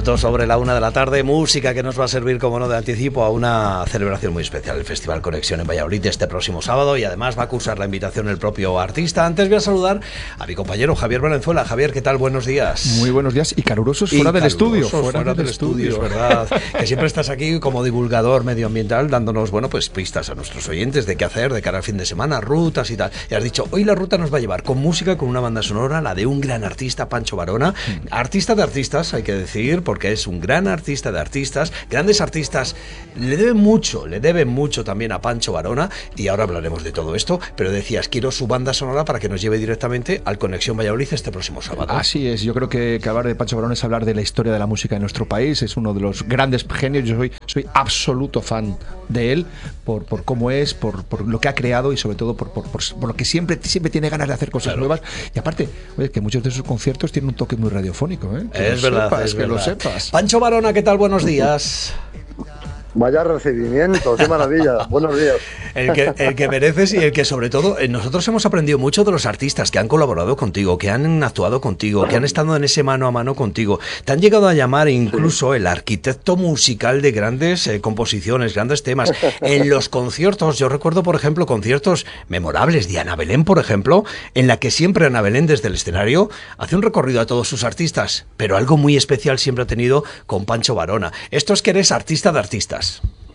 minutos sobre la 1 de la tarde, música que nos va a servir, como no, de anticipo a una celebración muy especial, el Festival Conexión en Valladolid este próximo sábado, y además va a cursar la invitación el propio artista. Antes voy a saludar a mi compañero Javier Valenzuela. Javier, ¿qué tal? Buenos días. Muy buenos días, y calurosos fuera del estudio. Fuera del estudio, es verdad. Que siempre estás aquí como divulgador medioambiental, dándonos, bueno, pues pistas a nuestros oyentes de qué hacer de cara al fin de semana, rutas y tal. Y has dicho, hoy la ruta nos va a llevar con música, con una banda sonora, la de un gran artista, Pancho Varona. Artista de artistas, hay que decir, porque es un gran artista de artistas. Grandes artistas le deben mucho también a Pancho Varona, y ahora hablaremos de todo esto, pero decías, quiero su banda sonora para que nos lleve directamente al Conexión Valladolid este próximo sábado. Así es, yo creo que hablar de Pancho Varona es hablar de la historia de la música en nuestro país. Es uno de los grandes genios. Yo soy absoluto fan de él, por cómo es, por lo que ha creado, y sobre todo por lo que siempre tiene ganas de hacer cosas nuevas. Y aparte, oye, que muchos de sus conciertos tienen un toque muy radiofónico, ¿eh? Es verdad. Que lo sepas. Pancho Varona, ¿qué tal? Buenos días. Vaya recibimiento, qué maravilla. Buenos días. El que mereces, y el que sobre todo nosotros hemos aprendido mucho de los artistas que han colaborado contigo, que han actuado contigo, que han estado en ese mano a mano contigo. Te han llegado a llamar incluso el arquitecto musical de grandes composiciones, grandes temas. En los conciertos, yo recuerdo, por ejemplo, conciertos memorables de Ana Belén, por ejemplo, en la que siempre Ana Belén desde el escenario hace un recorrido a todos sus artistas, pero algo muy especial siempre ha tenido con Pancho Varona. Esto es que eres artista de artistas.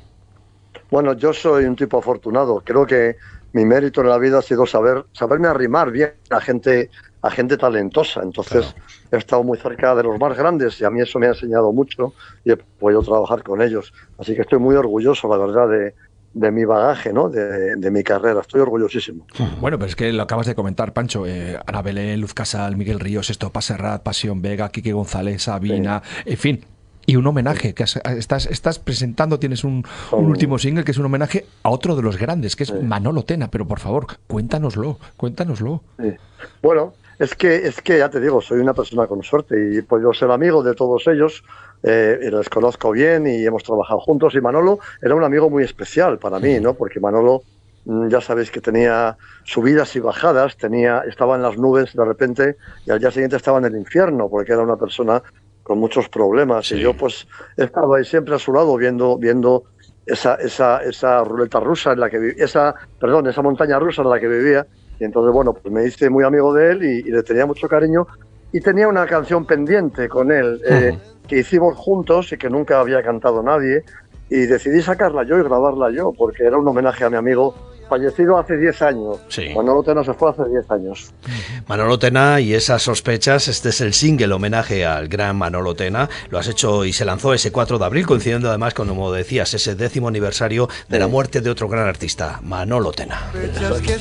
Bueno, yo soy un tipo afortunado. Creo que mi mérito en la vida ha sido saberme arrimar bien a gente talentosa. Entonces, he estado muy cerca de los más grandes, y a mí eso me ha enseñado mucho, y he podido trabajar con ellos. Así que estoy muy orgulloso, la verdad, de mi bagaje, ¿no? De mi carrera. Estoy orgullosísimo. Bueno, pero es que lo acabas de comentar, Pancho. Ana Belén, Luz Casal, Miguel Ríos, Estopa Serrat, Pasión Vega, Quique González, Sabina, en fin. Y un homenaje que estás presentando, tienes un último single que es un homenaje a otro de los grandes, que es Manolo Tena. Pero por favor, cuéntanoslo. Sí. Bueno, es que ya te digo, soy una persona con suerte y he podido ser amigo de todos ellos, y les conozco bien y hemos trabajado juntos. Y Manolo era un amigo muy especial para mí, ¿no? Porque Manolo, ya sabéis que tenía subidas y bajadas, estaba en las nubes de repente, y al día siguiente estaba en el infierno, porque era una persona con muchos problemas. Sí. Y yo pues estaba ahí siempre a su lado viendo esa ruleta rusa en la que esa montaña rusa en la que vivía. Y entonces, bueno, pues me hice muy amigo de él y le tenía mucho cariño, y tenía una canción pendiente con él que hicimos juntos y que nunca había cantado nadie, y decidí sacarla yo y grabarla yo, porque era un homenaje a mi amigo fallecido hace 10 años. Sí. Manolo Tena se fue hace 10 años. Manolo Tena y esas sospechas, este es el single homenaje al gran Manolo Tena. Lo has hecho y se lanzó ese 4 de abril, coincidiendo además con, como decías, ese 10º aniversario de la muerte de otro gran artista, Manolo Tena.